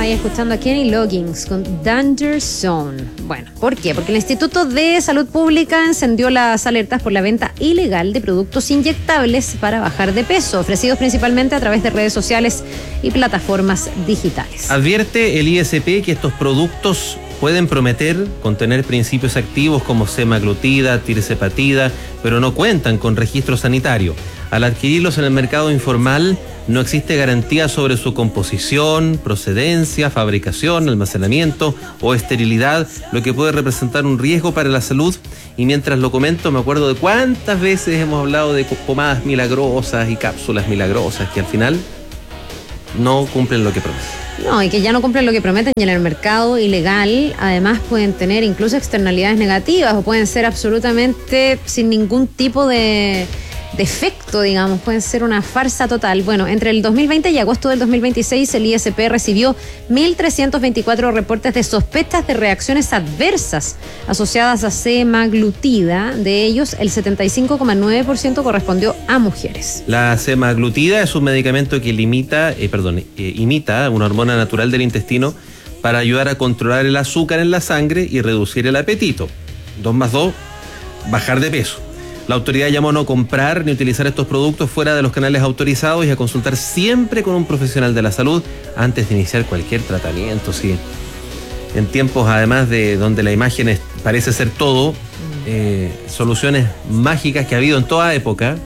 ahí escuchando a Kenny Loggins con Danger Zone. Bueno, ¿por qué? Porque el Instituto de Salud Pública encendió las alertas por la venta ilegal de productos inyectables para bajar de peso, ofrecidos principalmente a través de redes sociales y plataformas digitales. Advierte el ISP que estos productos pueden prometer contener principios activos como semaglutida, tirzepatida, pero no cuentan con registro sanitario. Al adquirirlos en el mercado informal, no existe garantía sobre su composición, procedencia, fabricación, almacenamiento o esterilidad, lo que puede representar un riesgo para la salud. Y mientras lo comento, me acuerdo de cuántas veces hemos hablado de pomadas milagrosas y cápsulas milagrosas que al final no cumplen lo que prometen. No, y que ya no cumplen lo que prometen, y en el mercado ilegal además pueden tener incluso externalidades negativas o pueden ser absolutamente sin ningún tipo de efecto, digamos, pueden ser una farsa total. Bueno, entre el 2020 y agosto del 2026 el ISP recibió 1.324 reportes de sospechas de reacciones adversas asociadas a semaglutida. De ellos, el 75,9% correspondió a mujeres. La semaglutida es un medicamento que imita una hormona natural del intestino para ayudar a controlar el azúcar en la sangre y reducir el apetito. 2 más 2, bajar de peso. La autoridad llamó a no comprar ni utilizar estos productos fuera de los canales autorizados y a consultar siempre con un profesional de la salud antes de iniciar cualquier tratamiento. Sí. En tiempos, además de donde la imagen parece ser todo, soluciones mágicas que ha habido en toda época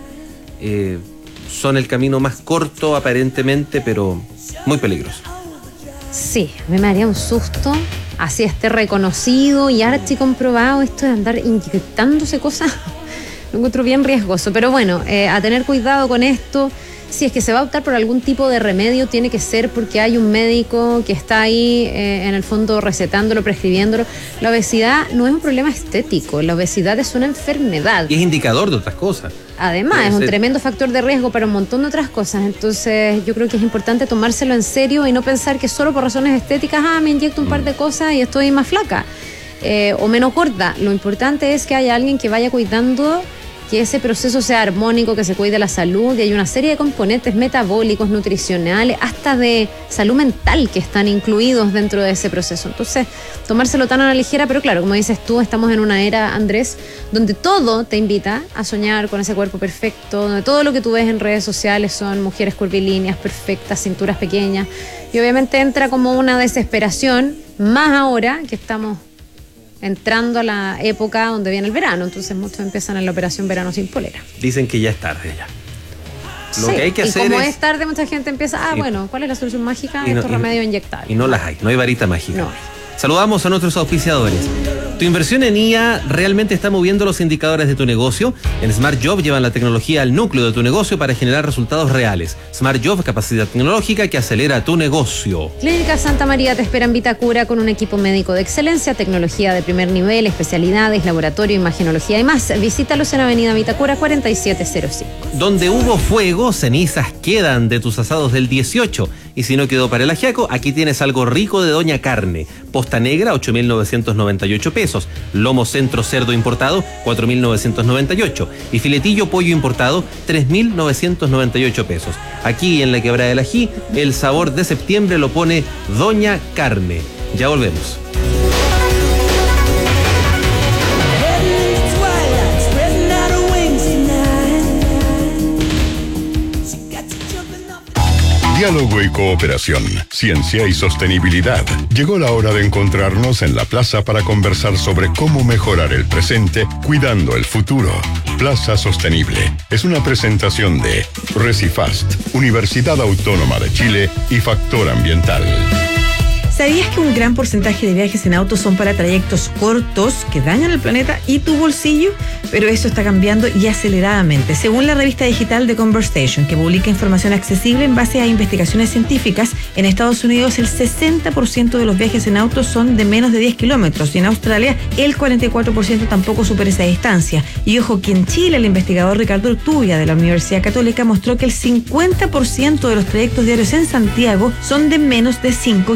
son el camino más corto aparentemente, pero muy peligroso. Sí, a mí me daría un susto, así esté reconocido y archicomprobado esto de andar inyectándose cosas. Lo encuentro bien riesgoso, pero bueno, a tener cuidado con esto. Si es que se va a optar por algún tipo de remedio, tiene que ser porque hay un médico que está ahí en el fondo recetándolo, prescribiéndolo. La obesidad no es un problema estético, la obesidad es una enfermedad. Y es indicador de otras cosas. Además, es un tremendo factor de riesgo para un montón de otras cosas. Entonces, yo creo que es importante tomárselo en serio y no pensar que solo por razones estéticas, me inyecto un par de cosas y estoy más flaca o menos gorda. Lo importante es que haya alguien que vaya cuidando que ese proceso sea armónico, que se cuide la salud, y hay una serie de componentes metabólicos, nutricionales, hasta de salud mental que están incluidos dentro de ese proceso. Entonces, tomárselo tan a la ligera, pero claro, como dices tú, estamos en una era, Andrés, donde todo te invita a soñar con ese cuerpo perfecto, donde todo lo que tú ves en redes sociales son mujeres curvilíneas, perfectas, cinturas pequeñas, y obviamente entra como una desesperación, más ahora que estamos entrando a la época donde viene el verano, entonces muchos empiezan en la operación verano sin polera. Dicen que ya es tarde ya. Lo sí, que hay que hacer como es tarde, mucha gente empieza, ¿cuál es la solución mágica? Estos remedios inyectables. Y no las hay, no hay varita mágica. No. Saludamos a nuestros auspiciadores. Tu inversión en IA realmente está moviendo los indicadores de tu negocio. En Smart Job llevan la tecnología al núcleo de tu negocio para generar resultados reales. Smart Job, capacidad tecnológica que acelera tu negocio. Clínica Santa María te espera en Vitacura con un equipo médico de excelencia, tecnología de primer nivel, especialidades, laboratorio, imagenología y más. Visítalos en Avenida Vitacura 4705. Donde hubo fuego, cenizas quedan de tus asados del 18. Y si no quedó para el ajiaco, aquí tienes algo rico de Doña Carne. Posta negra, 8.998 pesos. Lomo centro cerdo importado, 4.998. Y filetillo pollo importado, 3.998 pesos. Aquí en la Quebrada del Ají, el sabor de septiembre lo pone Doña Carne. Ya volvemos. Diálogo y cooperación, ciencia y sostenibilidad. Llegó la hora de encontrarnos en la plaza para conversar sobre cómo mejorar el presente cuidando el futuro. Plaza Sostenible es una presentación de Recifast, Universidad Autónoma de Chile y Factor Ambiental. ¿Sabías que un gran porcentaje de viajes en auto son para trayectos cortos que dañan el planeta y tu bolsillo? Pero eso está cambiando y aceleradamente. Según la revista digital The Conversation, que publica información accesible en base a investigaciones científicas, en Estados Unidos el 60% de los viajes en auto son de menos de 10 kilómetros y en Australia el 44% tampoco supera esa distancia. Y ojo que en Chile el investigador Ricardo Urtubia de la Universidad Católica mostró que el 50% de los trayectos diarios en Santiago son de menos de 5 kilómetros.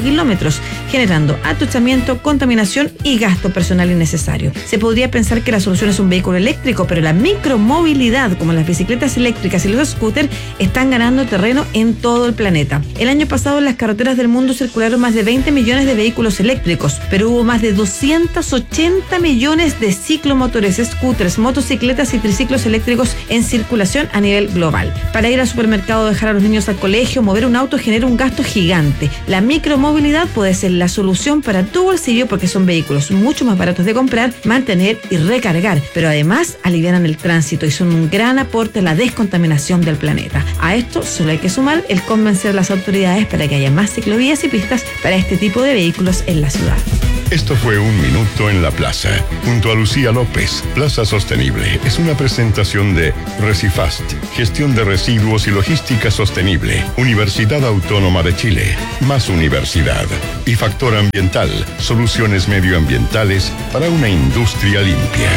kilómetros, generando atochamiento, contaminación y gasto personal innecesario. Se podría pensar que la solución es un vehículo eléctrico, pero la micromovilidad, como las bicicletas eléctricas y los scooters, están ganando terreno en todo el planeta. El año pasado en las carreteras del mundo circularon más de 20 millones de vehículos eléctricos, pero hubo más de 280 millones de ciclomotores, scooters, motocicletas y triciclos eléctricos en circulación a nivel global. Para ir al supermercado, dejar a los niños al colegio, mover un auto genera un gasto gigante. La micromovilidad puede ser la solución para tu bolsillo porque son vehículos mucho más baratos de comprar, mantener y recargar, pero además alivianan el tránsito y son un gran aporte a la descontaminación del planeta. A esto solo hay que sumar el convencer a las autoridades para que haya más ciclovías y pistas para este tipo de vehículos en la ciudad. Esto fue Un Minuto en la Plaza, junto a Lucía López. Plaza Sostenible es una presentación de Recifast, Gestión de Residuos y Logística Sostenible, Universidad Autónoma de Chile, Más Universidad, y Factor Ambiental, soluciones medioambientales para una industria limpia.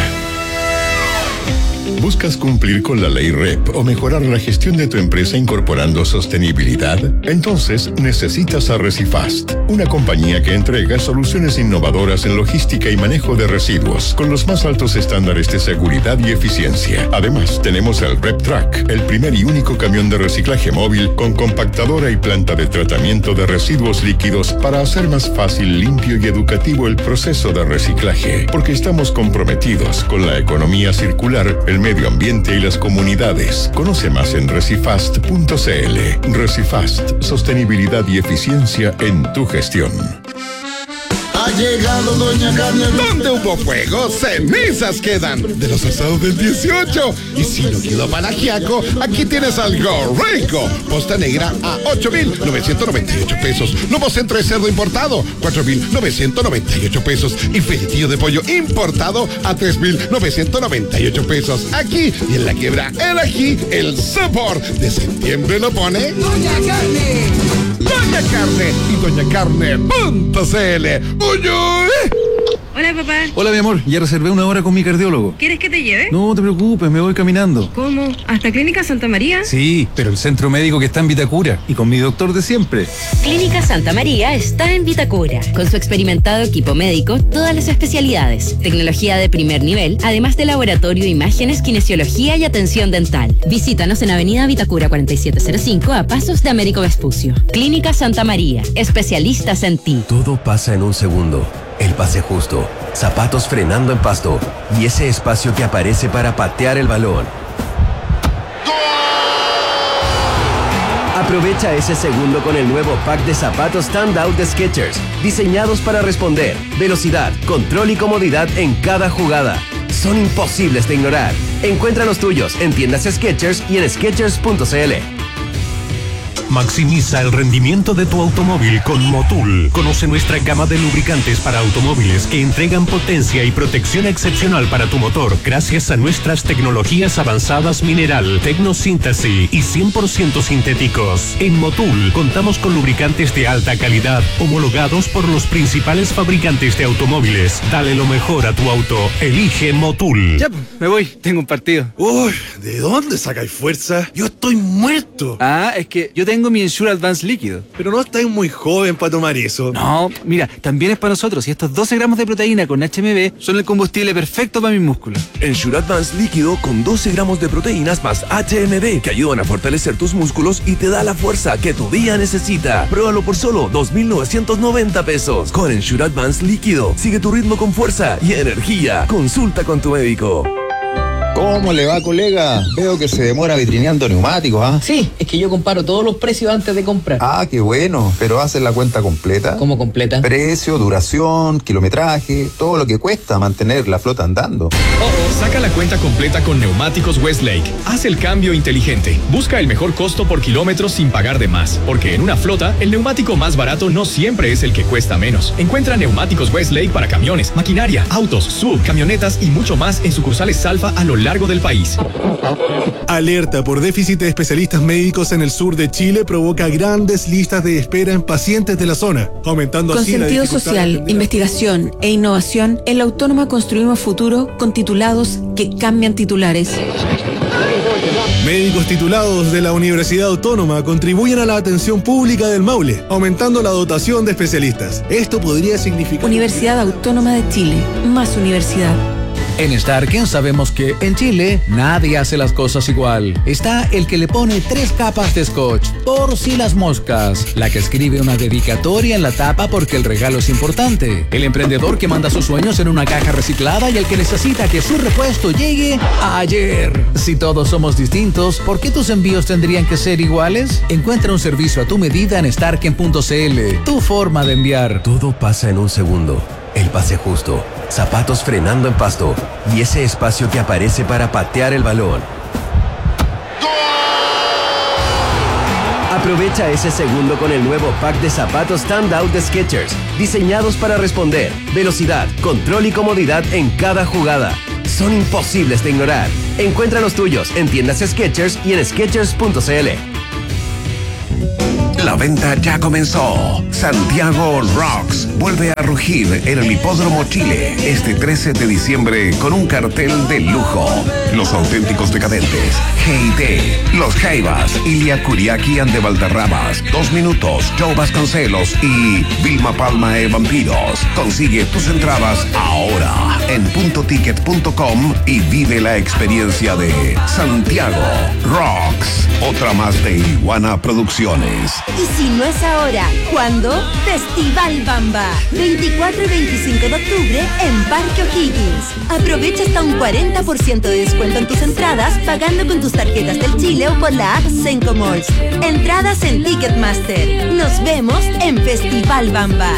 ¿Buscas cumplir con la ley REP o mejorar la gestión de tu empresa incorporando sostenibilidad? Entonces necesitas a Recifast, una compañía que entrega soluciones innovadoras en logística y manejo de residuos con los más altos estándares de seguridad y eficiencia. Además, tenemos el REP Track, el primer y único camión de reciclaje móvil con compactadora y planta de tratamiento de residuos líquidos para hacer más fácil, limpio y educativo el proceso de reciclaje, porque estamos comprometidos con la economía circular, el medio ambiente y las comunidades. Conoce más en recifast.cl. Recifast, sostenibilidad y eficiencia en tu gestión. Ha llegado Doña Carne. Donde hubo fuego, cenizas quedan. De los asados del 18. Y si no quedó para ajiaco, aquí tienes algo rico. Posta negra a 8,998 pesos. Lomo centro de cerdo importado, 4,998 pesos. Y filetillo de pollo importado a 3,998 pesos. Aquí y en la quiebra, el ají, el sabor de septiembre lo pone Doña Carne. Doña Carne y doñacarne.cl. ¡Uy! Hola, papá. Hola, mi amor, ya reservé una hora con mi cardiólogo. ¿Quieres que te lleve? No te preocupes, me voy caminando. ¿Cómo? ¿Hasta Clínica Santa María? Sí, pero el centro médico que está en Vitacura y con mi doctor de siempre. Clínica Santa María está en Vitacura, con su experimentado equipo médico, todas las especialidades, tecnología de primer nivel, además de laboratorio, imágenes, kinesiología y atención dental. Visítanos en Avenida Vitacura 4705 a pasos de Américo Vespucio. Clínica Santa María, especialistas en ti. Todo pasa en un segundo. El pase justo, zapatos frenando en pasto y ese espacio que aparece para patear el balón. Aprovecha ese segundo con el nuevo pack de zapatos Standout de Skechers, diseñados para responder, velocidad, control y comodidad en cada jugada. Son imposibles de ignorar. Encuentra los tuyos en tiendas Skechers y en Skechers.cl. Maximiza el rendimiento de tu automóvil con Motul. Conoce nuestra gama de lubricantes para automóviles que entregan potencia y protección excepcional para tu motor gracias a nuestras tecnologías avanzadas mineral, tecnosíntesis y 100% sintéticos. En Motul contamos con lubricantes de alta calidad homologados por los principales fabricantes de automóviles. Dale lo mejor a tu auto. Elige Motul. Ya, me voy, tengo un partido. Uy, ¿de dónde sacáis fuerza? Yo estoy muerto. Ah, es que yo tengo mi Ensure Advance líquido. Pero no estáis muy joven para tomar eso. No, mira, también es para nosotros y estos 12 gramos de proteína con HMB son el combustible perfecto para mis músculos. Ensure Advance líquido con 12 gramos de proteínas más HMB que ayudan a fortalecer tus músculos y te da la fuerza que tu día necesita. Pruébalo por solo 2,990 pesos. Con Ensure Advance líquido, sigue tu ritmo con fuerza y energía. Consulta con tu médico. ¿Cómo le va, colega? Veo que se demora vitrineando neumáticos, ¿ah? Sí, es que yo comparo todos los precios antes de comprar. Ah, qué bueno. ¿Pero haces la cuenta completa? ¿Cómo completa? Precio, duración, kilometraje, todo lo que cuesta mantener la flota andando. Saca la cuenta completa con Neumáticos Westlake. Haz el cambio inteligente. Busca el mejor costo por kilómetro sin pagar de más. Porque en una flota, el neumático más barato no siempre es el que cuesta menos. Encuentra Neumáticos Westlake para camiones, maquinaria, autos, sub, camionetas y mucho más en sucursales Salfa a lo largo del país. Alerta por déficit de especialistas médicos en el sur de Chile provoca grandes listas de espera en pacientes de la zona, aumentando con así la sentido dificultad social, investigación e innovación, en la Autónoma construimos futuro con titulados que cambian titulares. Médicos titulados de la Universidad Autónoma contribuyen a la atención pública del Maule, aumentando la dotación de especialistas. Esto podría significar... Universidad Autónoma de Chile, más universidad. En Starken sabemos que en Chile nadie hace las cosas igual. Está el que le pone 3 capas de scotch, por si las moscas. La que escribe una dedicatoria en la tapa porque el regalo es importante. El emprendedor que manda sus sueños en una caja reciclada y el que necesita que su repuesto llegue ayer. Si todos somos distintos, ¿por qué tus envíos tendrían que ser iguales? Encuentra un servicio a tu medida en starken.cl. Tu forma de enviar. Todo pasa en un segundo. El pase justo, zapatos frenando en pasto y ese espacio que aparece para patear el balón. Aprovecha ese segundo con el nuevo pack de zapatos Standout de Skechers, diseñados para responder, velocidad, control y comodidad en cada jugada. Son imposibles de ignorar. Encuentra los tuyos en tiendas Skechers y en Skechers.cl. La venta ya comenzó. Santiago Rocks vuelve a rugir en el Hipódromo Chile este 13 de diciembre con un cartel de lujo. Los auténticos decadentes, G&T, Los Jaivas, Ilia Kuriaki and de Valderramas, 2 Minutos, Joe Vasconcelos y Vilma Palma e Vampiros. Consigue tus entradas ahora en puntoticket.com y vive la experiencia de Santiago Rocks. Otra más de Iguana Producciones. Y si no es ahora, ¿cuándo? Festival Bamba. 24 y 25 de octubre en Parque O'Higgins. Aprovecha hasta un 40% de descuento en tus entradas pagando con tus tarjetas del Chile o por la app Senco Malls. Entradas en Ticketmaster. Nos vemos en Festival Bamba.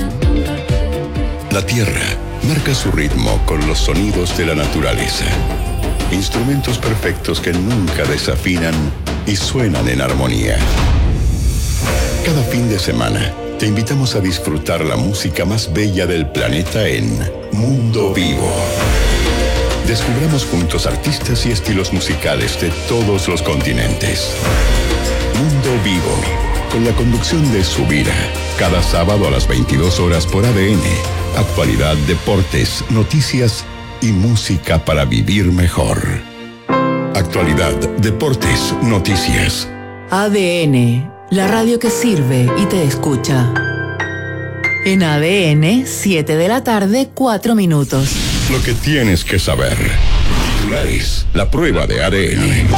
La tierra marca su ritmo con los sonidos de la naturaleza. Instrumentos perfectos que nunca desafinan y suenan en armonía. Cada fin de semana te invitamos a disfrutar la música más bella del planeta en Mundo Vivo. Descubramos juntos artistas y estilos musicales de todos los continentes. Mundo Vivo, con la conducción de Subira, cada sábado a las 22 horas por ADN. Actualidad, deportes, noticias y música para vivir mejor. Actualidad, deportes, noticias. ADN, la radio que sirve y te escucha. En ADN, 7 de la tarde, 4 minutos. Lo que tienes que saber. Titulares, la prueba de ADN.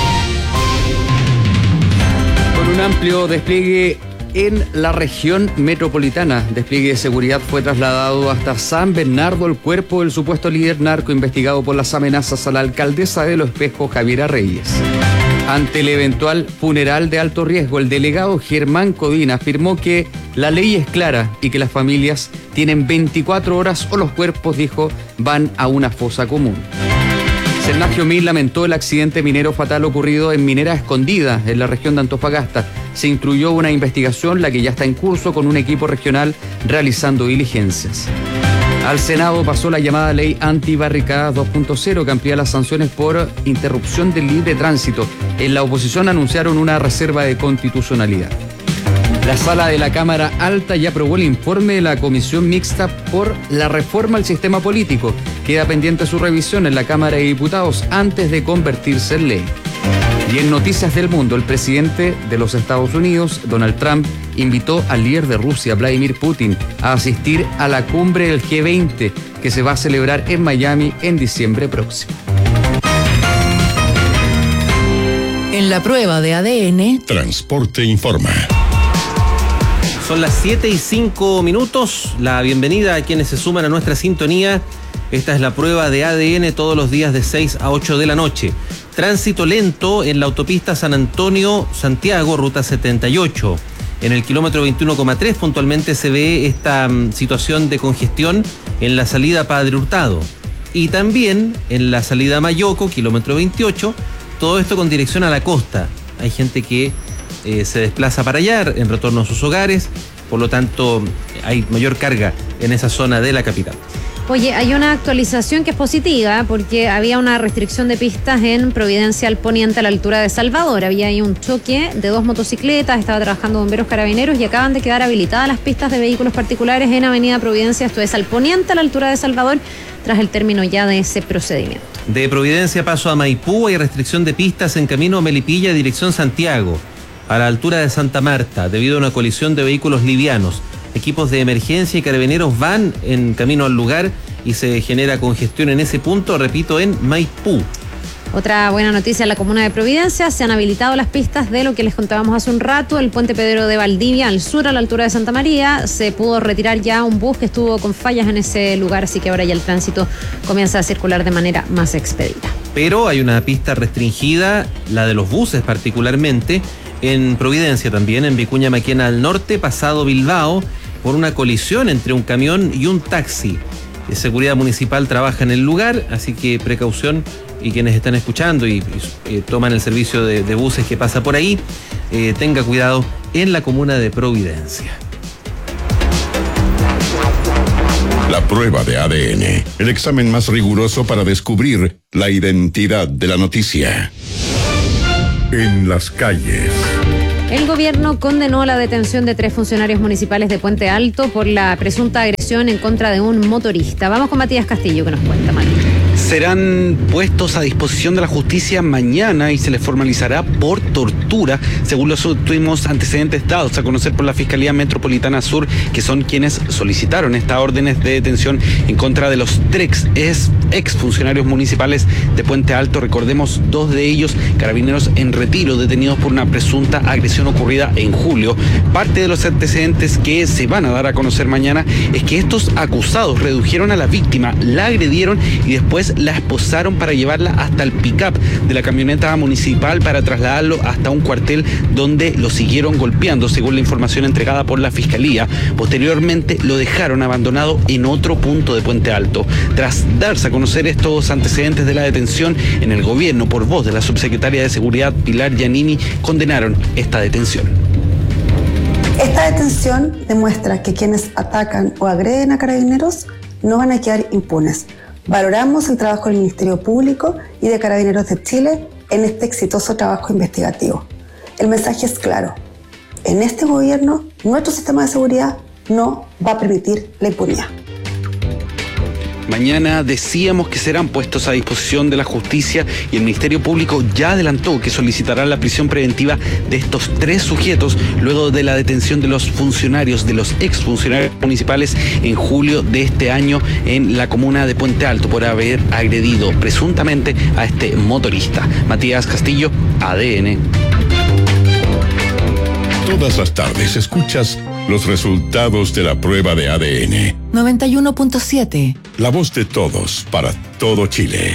Con un amplio despliegue en la región metropolitana, despliegue de seguridad, fue trasladado hasta San Bernardo el cuerpo del supuesto líder narco investigado por las amenazas a la alcaldesa de Los Espejos, Javiera Reyes. Ante el eventual funeral de alto riesgo, el delegado Germán Codina afirmó que la ley es clara y que las familias tienen 24 horas o los cuerpos, dijo, van a una fosa común. Cernagio Mil lamentó el accidente minero fatal ocurrido en Minera Escondida, en la región de Antofagasta. Se instruyó una investigación, la que ya está en curso, con un equipo regional realizando diligencias. Al Senado pasó la llamada ley antibarricadas 2.0, que amplía las sanciones por interrupción del libre tránsito. En la oposición anunciaron una reserva de constitucionalidad. La sala de la Cámara Alta ya aprobó el informe de la Comisión Mixta por la reforma al sistema político. Queda pendiente su revisión en la Cámara de Diputados antes de convertirse en ley. Y en Noticias del Mundo, el presidente de los Estados Unidos, Donald Trump, invitó al líder de Rusia, Vladimir Putin, a asistir a la cumbre del G20, que se va a celebrar en Miami en diciembre próximo. En la prueba de ADN, Transporte informa. Son las 7:05. La bienvenida a quienes se suman a nuestra sintonía. Esta es la prueba de ADN todos los días de 6 a 8 de la noche. Tránsito lento en la autopista San Antonio-Santiago, ruta 78. En el kilómetro 21,3 puntualmente se ve esta situación de congestión en la salida Padre Hurtado. Y también en la salida Mayoco, kilómetro 28, todo esto con dirección a la costa. Hay gente que se desplaza para allá en retorno a sus hogares, por lo tanto hay mayor carga en esa zona de la capital. Oye, hay una actualización que es positiva porque había una restricción de pistas en Providencia al Poniente a la altura de Salvador. Había ahí un choque de 2 motocicletas, estaba trabajando bomberos carabineros y acaban de quedar habilitadas las pistas de vehículos particulares en Avenida Providencia, esto es al Poniente a la altura de Salvador, tras el término ya de ese procedimiento. De Providencia paso a Maipú, hay restricción de pistas en camino a Melipilla, dirección Santiago, a la altura de Santa Marta, debido a una colisión de vehículos livianos. Equipos de emergencia y carabineros van en camino al lugar y se genera congestión en ese punto, repito, en Maipú. Otra buena noticia en la comuna de Providencia, se han habilitado las pistas de lo que les contábamos hace un rato, el puente Pedro de Valdivia al sur a la altura de Santa María. Se pudo retirar ya un bus que estuvo con fallas en ese lugar, así que ahora ya el tránsito comienza a circular de manera más expedita. Pero hay una pista restringida, la de los buses particularmente, en Providencia también, en Vicuña Maquena al norte, pasado Bilbao, por una colisión entre un camión y un taxi. Seguridad Municipal trabaja en el lugar, así que precaución, y quienes están escuchando y toman el servicio de buses que pasa por ahí, tenga cuidado en la comuna de Providencia. La prueba de ADN, el examen más riguroso para descubrir la identidad de la noticia. En las calles. El gobierno condenó la detención de 3 funcionarios municipales de Puente Alto por la presunta agresión en contra de un motorista. Vamos con Matías Castillo, que nos cuenta, Matías. Serán puestos a disposición de la justicia mañana y se les formalizará por tortura, según los últimos antecedentes dados a conocer por la Fiscalía Metropolitana Sur, que son quienes solicitaron estas órdenes de detención en contra de los 3 ex funcionarios municipales de Puente Alto. Recordemos, 2 de ellos carabineros en retiro, detenidos por una presunta agresión ocurrida en julio. Parte de los antecedentes que se van a dar a conocer mañana es que estos acusados redujeron a la víctima, la agredieron y después la esposaron para llevarla hasta el pick-up de la camioneta municipal para trasladarlo hasta un cuartel donde lo siguieron golpeando, según la información entregada por la Fiscalía. Posteriormente lo dejaron abandonado en otro punto de Puente Alto. Tras darse a conocer estos antecedentes de la detención, en el gobierno, por voz de la subsecretaria de Seguridad, Pilar Giannini, condenaron esta detención. Esta detención demuestra que quienes atacan o agreden a carabineros no van a quedar impunes. Valoramos el trabajo del Ministerio Público y de Carabineros de Chile en este exitoso trabajo investigativo. El mensaje es claro. En este gobierno, nuestro sistema de seguridad no va a permitir la impunidad. Mañana decíamos que serán puestos a disposición de la justicia y el Ministerio Público ya adelantó que solicitará la prisión preventiva de estos 3 sujetos luego de la detención de los funcionarios, de los exfuncionarios municipales en julio de este año en la comuna de Puente Alto por haber agredido presuntamente a este motorista. Matías Castillo, ADN. Todas las tardes escuchas los resultados de la prueba de ADN. 91.7. La voz de todos para todo Chile.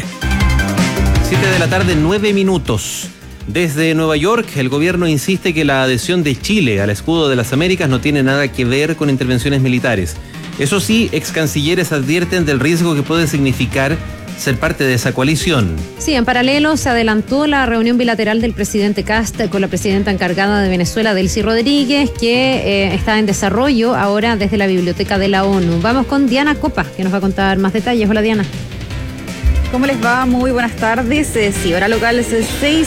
7 de la tarde, 9 minutos. Desde Nueva York, el gobierno insiste que la adhesión de Chile al escudo de las Américas no tiene nada que ver con intervenciones militares. Eso sí, ex cancilleres advierten del riesgo que puede significar ser parte de esa coalición. Sí, en paralelo se adelantó la reunión bilateral del presidente Kast con la presidenta encargada de Venezuela, Delcy Rodríguez, que está en desarrollo ahora desde la Biblioteca de la ONU. Vamos con Diana Copa, que nos va a contar más detalles. Hola, Diana. ¿Cómo les va? Muy buenas tardes. Sí, hora local es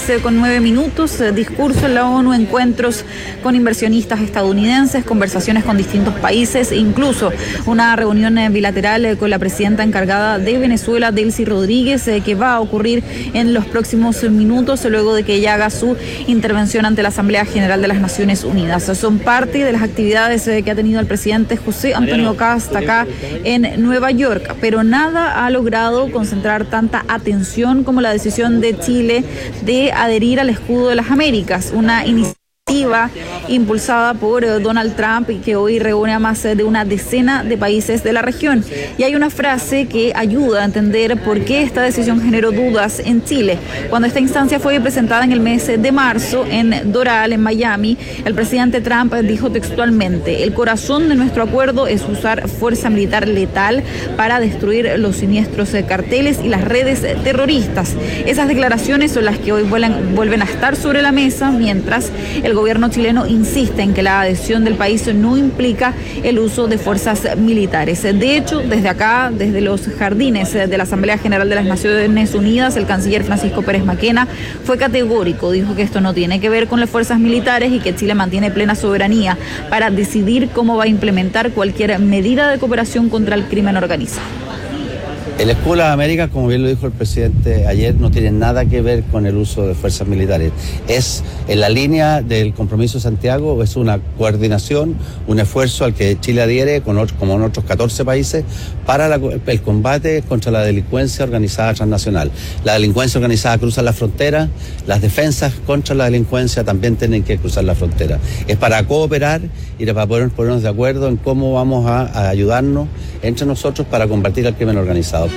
6:09. Discurso en la ONU, encuentros con inversionistas estadounidenses, conversaciones con distintos países, incluso una reunión bilateral con la presidenta encargada de Venezuela, Delcy Rodríguez, que va a ocurrir en los próximos minutos, luego de que ella haga su intervención ante la Asamblea General de las Naciones Unidas. Son parte de las actividades que ha tenido el presidente José Antonio Kast acá en Nueva York, pero nada ha logrado concentrar tanta atención como la decisión de Chile de adherir al escudo de las Américas, una iniciativa impulsada por Donald Trump y que hoy reúne a más de una decena de países de la región. Y hay una frase que ayuda a entender por qué esta decisión generó dudas en Chile. Cuando esta instancia fue presentada en el mes de marzo en Doral, en Miami, el presidente Trump dijo textualmente: el corazón de nuestro acuerdo es usar fuerza militar letal para destruir los siniestros carteles y las redes terroristas. Esas declaraciones son las que hoy vuelven a estar sobre la mesa, mientras el gobierno chileno insiste en que la adhesión del país no implica el uso de fuerzas militares. De hecho, desde acá, desde los jardines de la Asamblea General de las Naciones Unidas, el canciller Francisco Pérez Maquena fue categórico, dijo que esto no tiene que ver con las fuerzas militares y que Chile mantiene plena soberanía para decidir cómo va a implementar cualquier medida de cooperación contra el crimen organizado. El escudo de las Américas, como bien lo dijo el presidente ayer, no tiene nada que ver con el uso de fuerzas militares. Es en la línea del compromiso de Santiago, es una coordinación, un esfuerzo al que Chile adhiere, como en otros 14 países, para el combate contra la delincuencia organizada transnacional. La delincuencia organizada cruza la frontera, las defensas contra la delincuencia también tienen que cruzar la frontera. Es para cooperar y para poder ponernos de acuerdo en cómo vamos a ayudarnos entre nosotros para combatir al crimen organizado.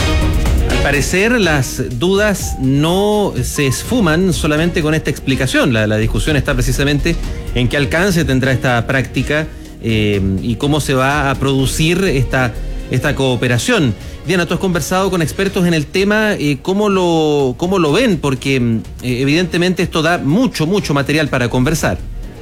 Al parecer las dudas no se esfuman solamente con esta explicación. La discusión está precisamente en qué alcance tendrá esta práctica y cómo se va a producir esta cooperación. Diana, tú has conversado con expertos en el tema, ¿cómo lo ven? Porque evidentemente esto da mucho material para conversar.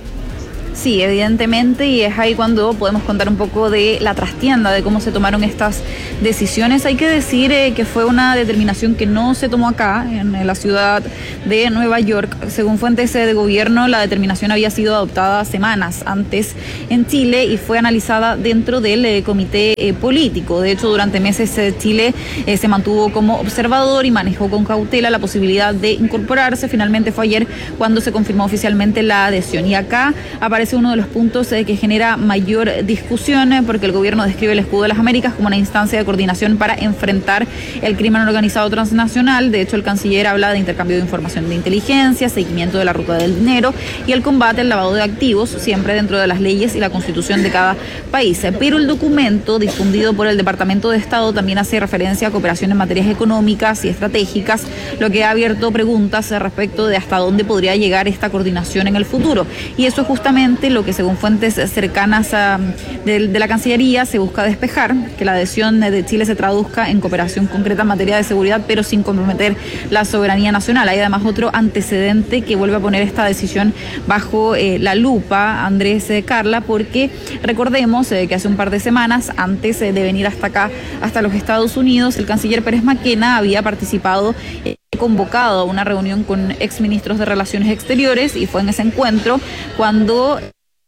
Sí, evidentemente, y es ahí cuando podemos contar un poco de la trastienda, de cómo se tomaron estas decisiones. Hay que decir que fue una determinación que no se tomó acá, en la ciudad de Nueva York. Según fuentes de gobierno, la determinación había sido adoptada semanas antes en Chile y fue analizada dentro del comité político. De hecho, durante meses Chile se mantuvo como observador y manejó con cautela la posibilidad de incorporarse. Finalmente fue ayer cuando se confirmó oficialmente la adhesión. Y acá aparece uno de los puntos que genera mayor discusión, porque el gobierno describe el escudo de las Américas como una instancia de coordinación para enfrentar el crimen organizado transnacional. De hecho, el canciller habla de intercambio de información de inteligencia, seguimiento de la ruta del dinero y el combate al lavado de activos, siempre dentro de las leyes y la constitución de cada país. Pero el documento difundido por el Departamento de Estado también hace referencia a cooperación en materias económicas y estratégicas, lo que ha abierto preguntas respecto de hasta dónde podría llegar esta coordinación en el futuro. Y eso es justamente lo que, según fuentes cercanas de la Cancillería, se busca despejar, que la adhesión de Chile se traduzca en cooperación concreta en materia de seguridad, pero sin comprometer la soberanía nacional. Hay además otro antecedente que vuelve a poner esta decisión bajo la lupa, Andrés Carla, porque recordemos que hace un par de semanas, antes de venir hasta acá, hasta los Estados Unidos, el canciller Pérez Maquena había participado convocado a una reunión con exministros de Relaciones Exteriores, y fue en ese encuentro cuando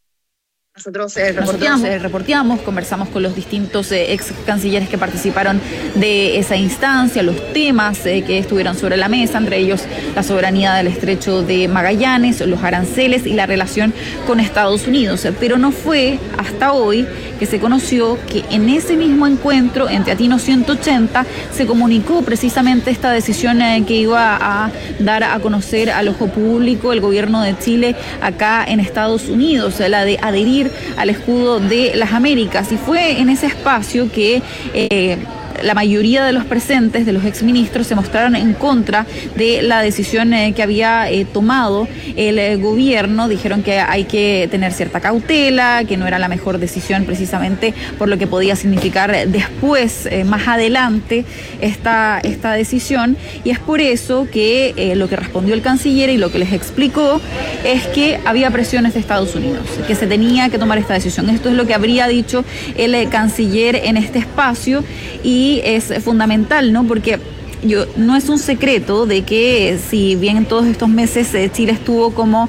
nosotros reporteamos, conversamos con los distintos ex cancilleres que participaron de esa instancia, los temas que estuvieron sobre la mesa, entre ellos la soberanía del Estrecho de Magallanes, los aranceles y la relación con Estados Unidos. Pero no fue hasta hoy que se conoció que en ese mismo encuentro, en Teatino 180, se comunicó precisamente esta decisión que iba a dar a conocer al ojo público el gobierno de Chile acá en Estados Unidos, la de adherir al escudo de las Américas. Y fue en ese espacio que la mayoría de los presentes, de los exministros, se mostraron en contra de la decisión que había tomado el gobierno. Dijeron que hay que tener cierta cautela, que no era la mejor decisión precisamente por lo que podía significar después, más adelante, esta decisión. Y es por eso que lo que respondió el canciller y lo que les explicó es que había presiones de Estados Unidos, que se tenía que tomar esta decisión. Esto es lo que habría dicho el canciller en este espacio, y es fundamental, ¿no? Porque no es un secreto de que, si bien en todos estos meses Chile estuvo como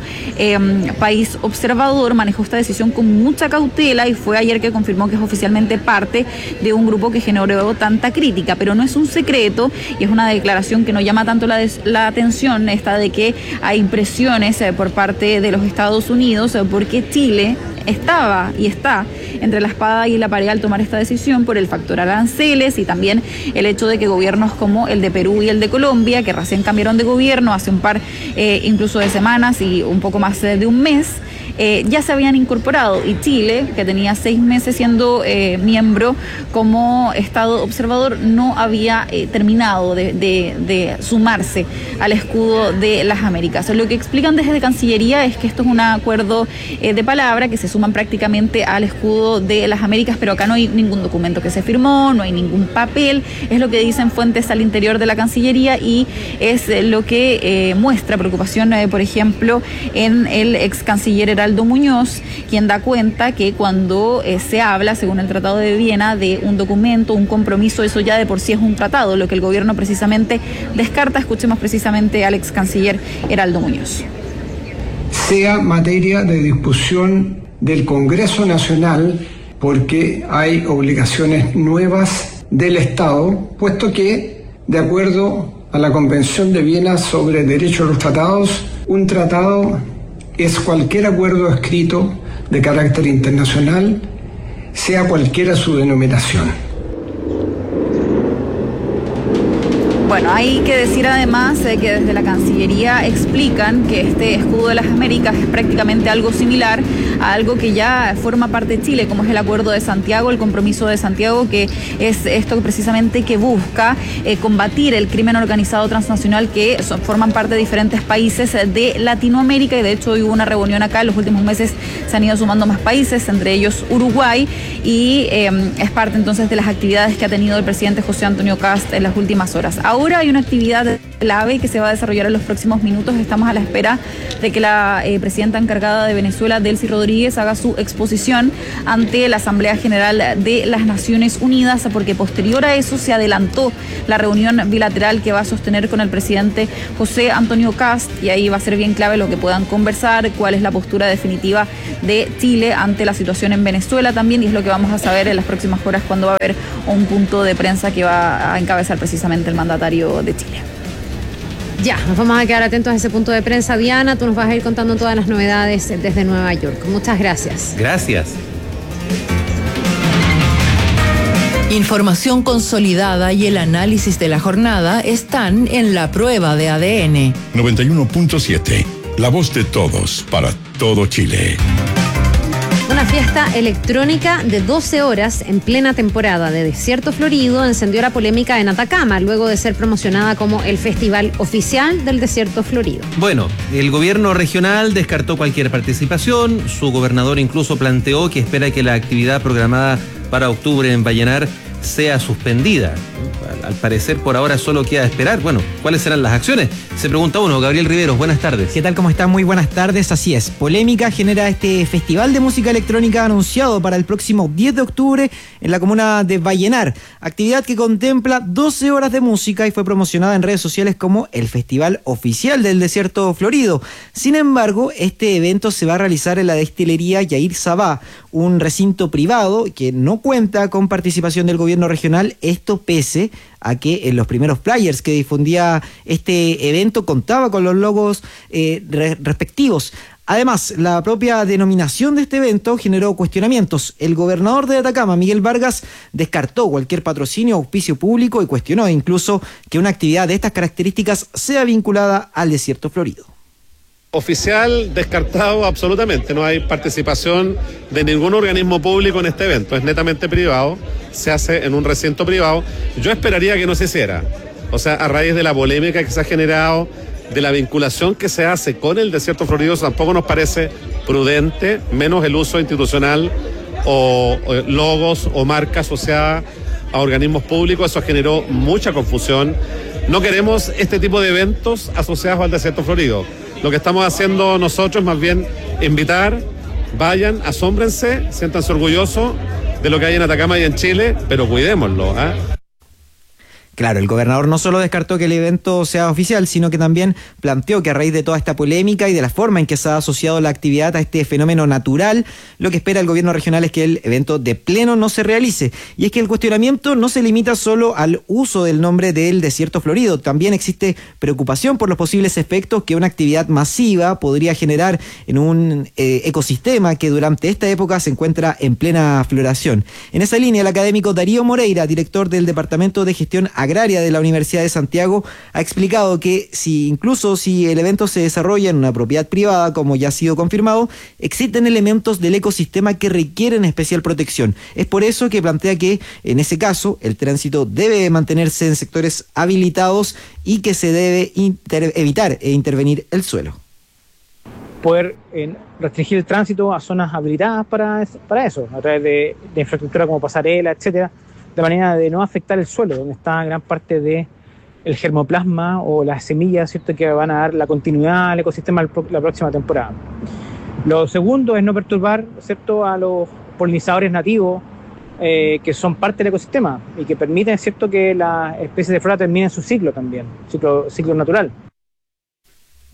país observador, manejó esta decisión con mucha cautela, y fue ayer que confirmó que es oficialmente parte de un grupo que generó tanta crítica. Pero no es un secreto, y es una declaración que no llama tanto la atención, esta de que hay presiones por parte de los Estados Unidos, porque Chile estaba y está entre la espada y la pared al tomar esta decisión por el factor aranceles, y también el hecho de que gobiernos como el de Perú y el de Colombia, que recién cambiaron de gobierno hace un par incluso de semanas y un poco más de un mes, ya se habían incorporado, y Chile, que tenía 6 meses siendo miembro como Estado observador, no había terminado de sumarse al escudo de las Américas. Lo que explican desde Cancillería es que esto es un acuerdo de palabra, que se suman prácticamente al escudo de las Américas, pero acá no hay ningún documento que se firmó, no hay ningún papel, es lo que dicen fuentes al interior de la Cancillería, y es lo que muestra preocupación, por ejemplo, en el ex canciller Heraldo Muñoz, quien da cuenta que cuando se habla, según el Tratado de Viena, de un documento, un compromiso, eso ya de por sí es un tratado, lo que el gobierno precisamente descarta. Escuchemos precisamente al ex canciller Heraldo Muñoz. Sea materia de discusión del Congreso Nacional, porque hay obligaciones nuevas del Estado, puesto que, de acuerdo a la Convención de Viena sobre Derechos de los Tratados, un tratado es cualquier acuerdo escrito de carácter internacional, sea cualquiera su denominación. Bueno, hay que decir además que desde la Cancillería explican que este escudo de las Américas es prácticamente algo similar a algo que ya forma parte de Chile, como es el Acuerdo de Santiago, el Compromiso de Santiago, que es esto precisamente que busca combatir el crimen organizado transnacional que forman parte de diferentes países de Latinoamérica, y de hecho hoy hubo una reunión acá. En los últimos meses se han ido sumando más países, entre ellos Uruguay, y es parte entonces de las actividades que ha tenido el presidente José Antonio Kast en las últimas horas. Ahora hay una actividad clave que se va a desarrollar en los próximos minutos. Estamos a la espera de que la presidenta encargada de Venezuela, Delcy Rodríguez, haga su exposición ante la Asamblea General de las Naciones Unidas, porque posterior a eso se adelantó la reunión bilateral que va a sostener con el presidente José Antonio Kast, y ahí va a ser bien clave lo que puedan conversar, cuál es la postura definitiva de Chile ante la situación en Venezuela también, y es lo que vamos a saber en las próximas horas, cuando va a haber un punto de prensa que va a encabezar precisamente el mandatario de Chile. Ya, nos vamos a quedar atentos a ese punto de prensa. Diana, tú nos vas a ir contando todas las novedades desde Nueva York. Muchas gracias. Gracias. Información consolidada y el análisis de la jornada están en La Prueba de ADN. 91.7, la voz de todos, para todo Chile. Una fiesta electrónica de 12 horas en plena temporada de Desierto Florido encendió la polémica en Atacama, luego de ser promocionada como el festival oficial del Desierto Florido. Bueno, el gobierno regional descartó cualquier participación. Su gobernador incluso planteó que espera que la actividad programada para octubre en Vallenar sea suspendida. Al parecer, por ahora solo queda esperar. Bueno, ¿cuáles serán las acciones? Se pregunta uno. Gabriel Riveros, buenas tardes. ¿Qué tal? ¿Cómo están? Muy buenas tardes. Así es. Polémica genera este festival de música electrónica anunciado para el próximo 10 de octubre en la comuna de Vallenar. Actividad que contempla 12 horas de música y fue promocionada en redes sociales como el festival oficial del Desierto Florido. Sin embargo, este evento se va a realizar en la destilería Yair Sabá, un recinto privado que no cuenta con participación del gobierno regional, esto pese a que en los primeros flyers que difundía este evento contaba con los logos respectivos. Además, la propia denominación de este evento generó cuestionamientos. El gobernador de Atacama, Miguel Vargas, descartó cualquier patrocinio o auspicio público y cuestionó incluso que una actividad de estas características sea vinculada al Desierto Florido. Oficial descartado absolutamente, no hay participación de ningún organismo público en este evento, es netamente privado, se hace en un recinto privado. Yo esperaría que no se hiciera, o sea, a raíz de la polémica que se ha generado, de la vinculación que se hace con el Desierto Florido, tampoco nos parece prudente, menos el uso institucional o logos o marcas asociadas a organismos públicos. Eso generó mucha confusión. No queremos este tipo de eventos asociados al Desierto Florido. Lo que estamos haciendo nosotros es más bien invitar, vayan, asómbrense, siéntanse orgullosos de lo que hay en Atacama y en Chile, pero cuidémoslo, ¿eh? Claro, el gobernador no solo descartó que el evento sea oficial, sino que también planteó que a raíz de toda esta polémica y de la forma en que se ha asociado la actividad a este fenómeno natural, lo que espera el gobierno regional es que el evento de pleno no se realice. Y es que el cuestionamiento no se limita solo al uso del nombre del Desierto Florido, también existe preocupación por los posibles efectos que una actividad masiva podría generar en un ecosistema que durante esta época se encuentra en plena floración. En esa línea, el académico Darío Moreira, director del Departamento de Gestión Agraria de la Universidad de Santiago, ha explicado que incluso si el evento se desarrolla en una propiedad privada, como ya ha sido confirmado, existen elementos del ecosistema que requieren especial protección. Es por eso que plantea que, en ese caso, el tránsito debe mantenerse en sectores habilitados y que se debe evitar e intervenir el suelo. Poder restringir el tránsito a zonas habilitadas para eso, a través de infraestructura como pasarela, etcétera, de manera de no afectar el suelo, donde está gran parte del germoplasma o las semillas, ¿cierto?, que van a dar la continuidad al ecosistema la próxima temporada. Lo segundo es no perturbar, ¿cierto?, a los polinizadores nativos que son parte del ecosistema y que permiten, ¿cierto?, que las especies de flora terminen su ciclo también, ciclo natural.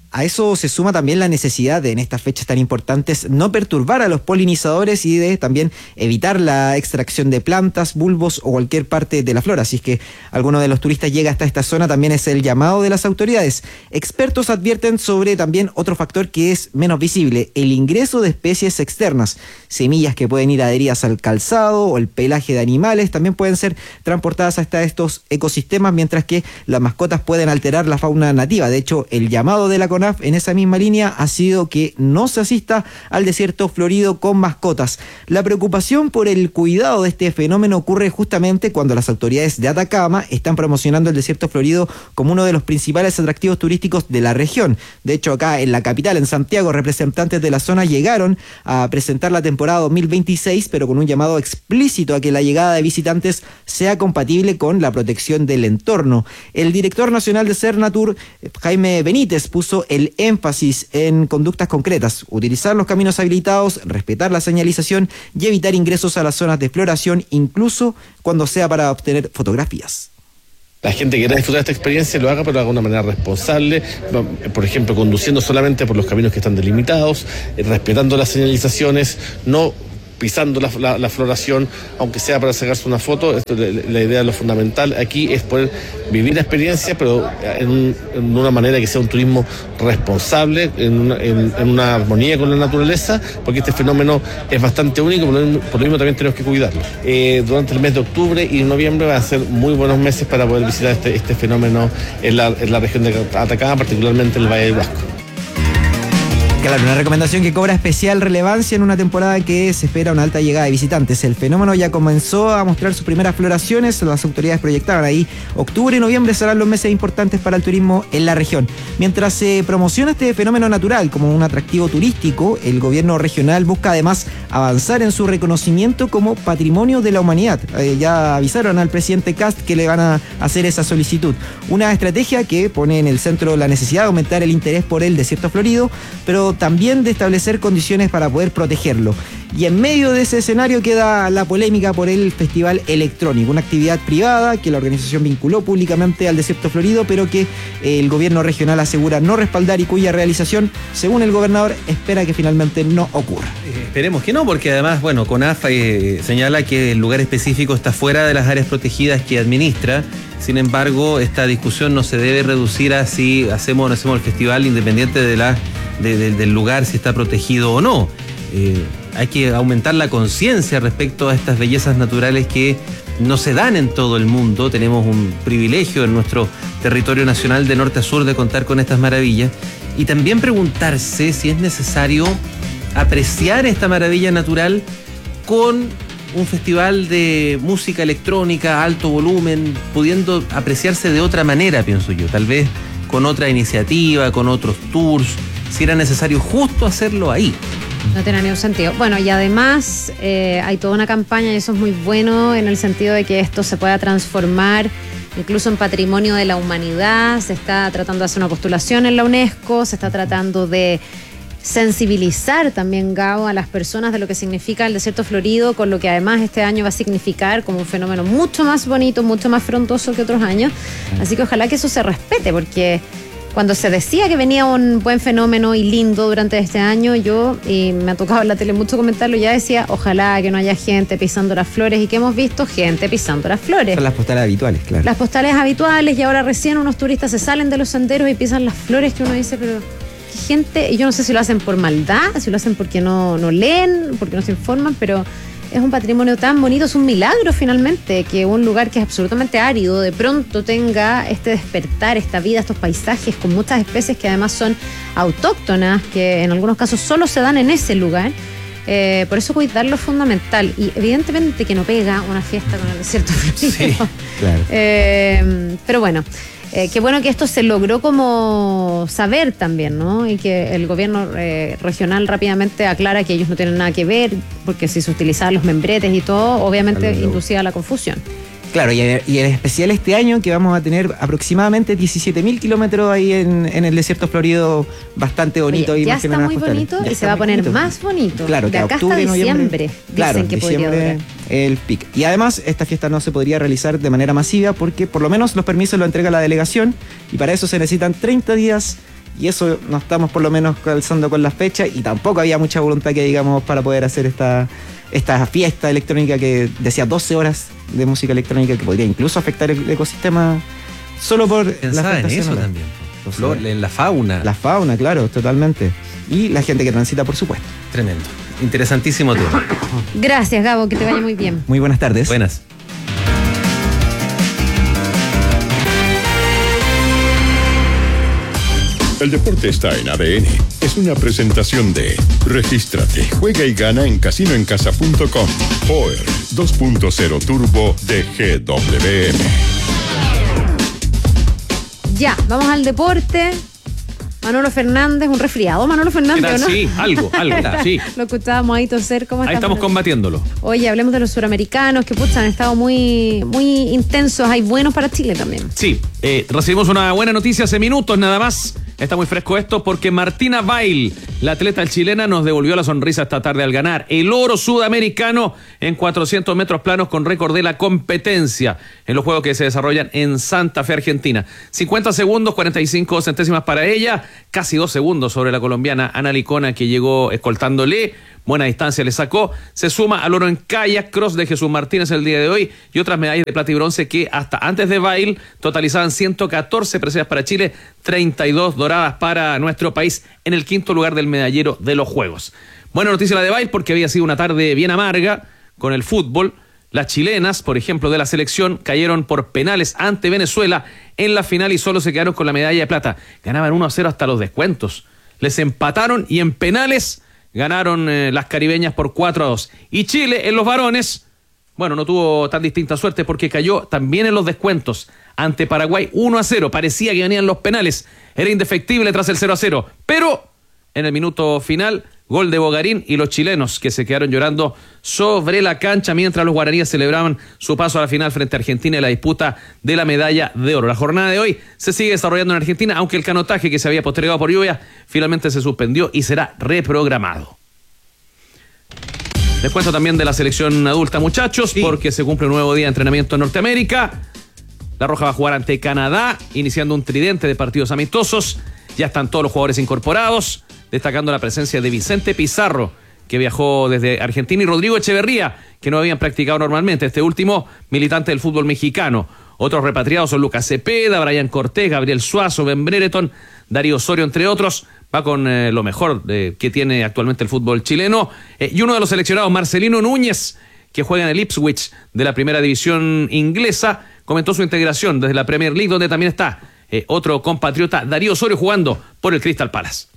A eso se suma también la necesidad de, en estas fechas tan importantes, no perturbar a los polinizadores y de también evitar la extracción de plantas, bulbos o cualquier parte de la flora. Así es que alguno de los turistas llega hasta esta zona, también es el llamado de las autoridades. Expertos advierten sobre también otro factor que es menos visible, el ingreso de especies externas. Semillas que pueden ir adheridas al calzado o el pelaje de animales también pueden ser transportadas hasta estos ecosistemas, mientras que las mascotas pueden alterar la fauna nativa. De hecho, el llamado de la CONAF en esa misma línea ha sido que no se asista al desierto florido con mascotas. La preocupación por el cuidado de este fenómeno ocurre justamente cuando las autoridades de Atacama están promocionando el desierto florido como uno de los principales atractivos turísticos de la región. De hecho, acá en la capital, en Santiago, representantes de la zona llegaron a presentar la temporada 2026, pero con un llamado explícito a que la llegada de visitantes sea compatible con la protección del entorno. El director nacional de Cernatur, Jaime Benítez, puso el énfasis en conductas concretas: utilizar los caminos habilitados, respetar la señalización y evitar ingresos a las zonas de exploración, incluso cuando sea para obtener fotografías. La gente que quiera disfrutar esta experiencia lo haga, pero de alguna manera responsable, por ejemplo, conduciendo solamente por los caminos que están delimitados, respetando las señalizaciones, no pisando la floración, aunque sea para sacarse una foto. Esto, la idea, lo fundamental aquí es poder vivir la experiencia, pero en una manera que sea un turismo responsable, en una armonía con la naturaleza, porque este fenómeno es bastante único, por lo mismo también tenemos que cuidarlo. Durante el mes de octubre y noviembre van a ser muy buenos meses para poder visitar este fenómeno en la región de Atacama, particularmente en el Valle del Huasco. Claro, una recomendación que cobra especial relevancia en una temporada que se espera una alta llegada de visitantes. El fenómeno ya comenzó a mostrar sus primeras floraciones, las autoridades proyectaban ahí octubre y noviembre serán los meses importantes para el turismo en la región. Mientras se promociona este fenómeno natural como un atractivo turístico, el gobierno regional busca además avanzar en su reconocimiento como patrimonio de la humanidad. Ya avisaron al presidente Kast que le van a hacer esa solicitud. Una estrategia que pone en el centro la necesidad de aumentar el interés por el desierto florido, pero también de establecer condiciones para poder protegerlo. Y en medio de ese escenario queda la polémica por el Festival Electrónico, una actividad privada que la organización vinculó públicamente al desierto florido, pero que el gobierno regional asegura no respaldar y cuya realización, según el gobernador, espera que finalmente no ocurra. Esperemos que no, porque además, bueno, CONAF señala que el lugar específico está fuera de las áreas protegidas que administra. Sin embargo, esta discusión no se debe reducir a si hacemos o no hacemos el festival, independiente del lugar, si está protegido o no. Hay que aumentar la conciencia respecto a estas bellezas naturales que no se dan en todo el mundo. Tenemos un privilegio en nuestro territorio nacional de norte a sur de contar con estas maravillas. Y también preguntarse si es necesario apreciar esta maravilla natural con un festival de música electrónica, alto volumen, pudiendo apreciarse de otra manera, pienso yo, tal vez con otra iniciativa, con otros tours, si era necesario justo hacerlo ahí. No tiene ningún sentido. Bueno, y además hay toda una campaña, y eso es muy bueno, en el sentido de que esto se pueda transformar incluso en patrimonio de la humanidad. Se está tratando de hacer una postulación en la UNESCO, se está tratando de sensibilizar también, Gabo, a las personas de lo que significa el desierto florido, con lo que además este año va a significar como un fenómeno mucho más bonito, mucho más frondoso que otros años. Así que ojalá que eso se respete, porque cuando se decía que venía un buen fenómeno y lindo durante este año, y me ha tocado en la tele mucho comentarlo, ya decía, ojalá que no haya gente pisando las flores, y que hemos visto gente pisando las flores. Son las postales habituales, claro. Las postales habituales, y ahora recién unos turistas se salen de los senderos y pisan las flores, que uno dice, pero qué gente, y yo no sé si lo hacen por maldad, si lo hacen porque no leen, porque no se informan, pero es un patrimonio tan bonito, es un milagro finalmente que un lugar que es absolutamente árido de pronto tenga este despertar, esta vida, estos paisajes con muchas especies que además son autóctonas, que en algunos casos solo se dan en ese lugar. Por eso cuidarlo es fundamental, y evidentemente que no pega una fiesta con el desierto florido. Sí, claro. Pero bueno, qué bueno que esto se logró como saber también, ¿no? Y que el gobierno regional rápidamente aclara que ellos no tienen nada que ver, porque si se utilizaban los membretes y todo, obviamente inducía la confusión. Claro, y en especial este año que vamos a tener aproximadamente 17.000 kilómetros ahí en el desierto florido, bastante bonito. Oye, y ya más está muy bonito y se va a poner más bonito. Claro, de acá hasta diciembre, claro, dicen que diciembre podría durar. El pic. Y además esta fiesta no se podría realizar de manera masiva porque por lo menos los permisos lo entrega la delegación, y para eso se necesitan 30 días y eso no estamos por lo menos calzando con las fechas, y tampoco había mucha voluntad que digamos para poder hacer esta fiesta electrónica que decía 12 horas de música electrónica, que podría incluso afectar el ecosistema solo por la afectación. Eso también. En la fauna. La fauna, claro, totalmente. Y la gente que transita, por supuesto. Tremendo. Interesantísimo tema. Gracias, Gabo, que te vaya muy bien. Muy buenas tardes. Buenas. El deporte está en ADN. Es una presentación de Regístrate, juega y gana en casinoencasa.com. Power 2.0 Turbo de GWM. Ya, vamos al deporte. Manolo Fernández, un resfriado, Manolo Fernández, ¿no? Sí, algo, sí. Lo escuchábamos ahí toser, ¿cómo está? Ahí estamos combatiéndolo. Oye, hablemos de los suramericanos, que han estado muy, muy intensos. Hay buenos para Chile también. Sí, recibimos una buena noticia hace minutos nada más. Está muy fresco esto porque Martina Bail, la atleta chilena, nos devolvió la sonrisa esta tarde al ganar el oro sudamericano en 400 metros planos con récord de la competencia en los juegos que se desarrollan en Santa Fe, Argentina. 50 segundos, 45 centésimas para ella, casi 2 segundos sobre la colombiana Ana Licona, que llegó escoltándole. Buena distancia le sacó. Se suma al oro en kayak cross de Jesús Martínez el día de hoy y otras medallas de plata y bronce que hasta antes de Bail totalizaban 114 preseas para Chile, 32 doradas para nuestro país en el 5º lugar del medallero de los Juegos. Buena noticia la de Bail porque había sido una tarde bien amarga con el fútbol. Las chilenas, por ejemplo, de la selección, cayeron por penales ante Venezuela en la final y solo se quedaron con la medalla de plata. Ganaban 1-0 hasta los descuentos. Les empataron y en penales ganaron las caribeñas por 4-2. Y Chile, en los varones, bueno, no tuvo tan distinta suerte porque cayó también en los descuentos ante Paraguay 1-0. Parecía que venían los penales. Era indefectible tras el 0-0. Pero en el minuto final, gol de Bogarín y los chilenos que se quedaron llorando sobre la cancha mientras los guaraníes celebraban su paso a la final frente a Argentina en la disputa de la medalla de oro. La jornada de hoy se sigue desarrollando en Argentina, aunque el canotaje que se había postergado por lluvia finalmente se suspendió y será reprogramado. Les cuento también de la selección adulta, muchachos, porque se cumple un nuevo día de entrenamiento en Norteamérica. La Roja va a jugar ante Canadá, iniciando un tridente de partidos amistosos. Ya están todos los jugadores incorporados, destacando la presencia de Vicente Pizarro, que viajó desde Argentina, y Rodrigo Echeverría, que no habían practicado normalmente, este último militante del fútbol mexicano. Otros repatriados son Lucas Cepeda, Brian Cortés, Gabriel Suazo, Ben Brereton, Darío Osorio, entre otros. Va con lo mejor que tiene actualmente el fútbol chileno. Y uno de los seleccionados, Marcelino Núñez, que juega en el Ipswich de la primera división inglesa, comentó su integración desde la Premier League, donde también está otro compatriota, Darío Osorio, jugando por el Crystal Palace.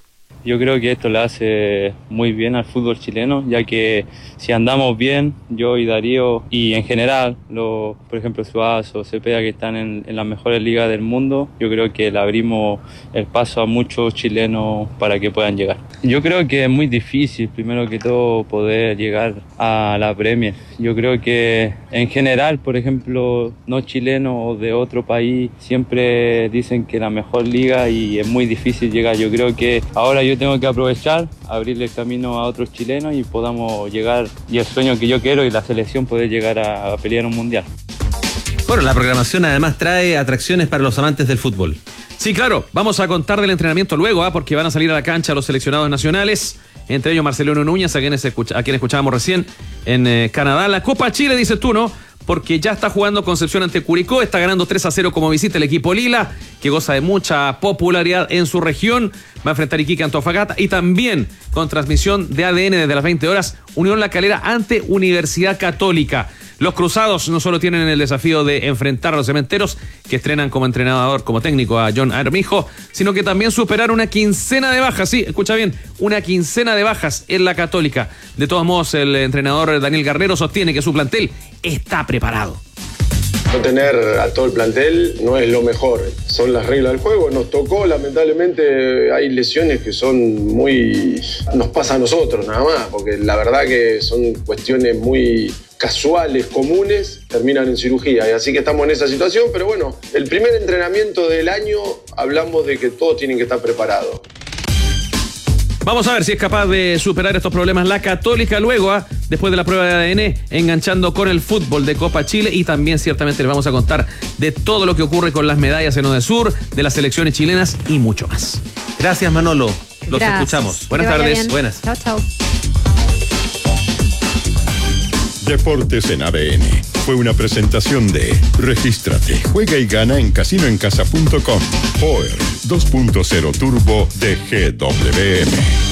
Yo creo que esto le hace muy bien al fútbol chileno, ya que si andamos bien, yo y Darío, y en general, por ejemplo Suazo, Cepeda, que están en las mejores ligas del mundo, yo creo que le abrimos el paso a muchos chilenos para que puedan llegar. Yo creo que es muy difícil, primero que todo, poder llegar a la Premier. Yo creo que en general, por ejemplo, no chilenos o de otro país, siempre dicen que la mejor liga y es muy difícil llegar. Yo creo que ahora yo tengo que aprovechar, abrirle el camino a otros chilenos y podamos llegar, y el sueño que yo quiero y la selección, poder llegar a pelear un mundial. Bueno, la programación además trae atracciones para los amantes del fútbol. Sí, claro, vamos a contar del entrenamiento luego, porque van a salir a la cancha los seleccionados nacionales, entre ellos Marcelino Núñez, a quien escuchábamos recién en Canadá. La Copa Chile, dices tú, ¿no? Porque ya está jugando Concepción ante Curicó, está ganando 3-0 como visita el equipo Lila, que goza de mucha popularidad en su región. Va a enfrentar Iquique Antofagasta, y también con transmisión de ADN desde las 20 horas, Unión La Calera ante Universidad Católica. Los cruzados no solo tienen el desafío de enfrentar a los cementeros, que estrenan como entrenador, como técnico a John Armijo, sino que también superar una quincena de bajas. Sí, escucha bien, una quincena de bajas en la Católica. De todos modos, el entrenador Daniel Garrero sostiene que su plantel está preparado. No tener a todo el plantel no es lo mejor, son las reglas del juego. Nos tocó, lamentablemente, hay lesiones que son nos pasa a nosotros nada más, porque la verdad que son cuestiones muy casuales, comunes, terminan en cirugía, y así que estamos en esa situación. Pero bueno, el primer entrenamiento del año hablamos de que todos tienen que estar preparados. Vamos a ver si es capaz de superar estos problemas la Católica luego, después de la prueba de ADN, enganchando con el fútbol de Copa Chile, y también ciertamente les vamos a contar de todo lo que ocurre con las medallas en Odesur, de las selecciones chilenas y mucho más. Gracias, Manolo. Los Gracias. escuchamos. Buenas tardes. Bien. Buenas. Chao, chao. Deportes en ADN. Fue una presentación de Regístrate, juega y gana en casinoencasa.com. Power 2.0 Turbo de GWM.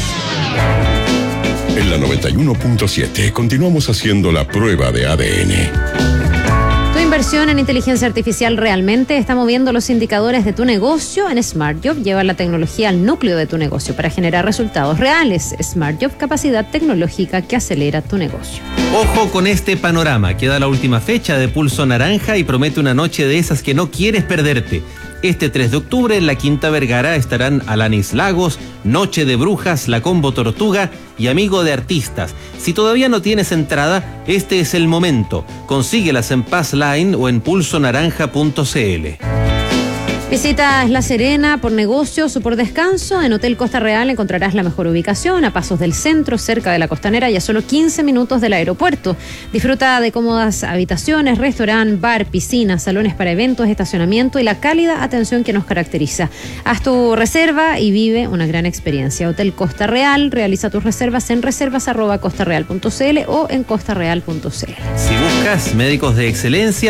En la 91.7 continuamos haciendo la prueba de ADN. Tu inversión en inteligencia artificial realmente está moviendo los indicadores de tu negocio. En SmartJob lleva la tecnología al núcleo de tu negocio para generar resultados reales. SmartJob, capacidad tecnológica que acelera tu negocio. Ojo con este panorama. Queda la última fecha de Pulso Naranja y promete una noche de esas que no quieres perderte. Este 3 de octubre en la Quinta Vergara estarán Alanis Lagos, Noche de Brujas, La Combo Tortuga y Amigo de Artistas. Si todavía no tienes entrada, este es el momento. Consíguelas en Pass Line o en pulsonaranja.cl. Visita La Serena por negocios o por descanso. En Hotel Costa Real encontrarás la mejor ubicación, a pasos del centro, cerca de la costanera y a solo 15 minutos del aeropuerto. Disfruta de cómodas habitaciones, restaurante, bar, piscina, salones para eventos, estacionamiento y la cálida atención que nos caracteriza. Haz tu reserva y vive una gran experiencia. Hotel Costa Real, realiza tus reservas en reservas@costareal.cl o en costareal.cl. Si buscas médicos de excelencia,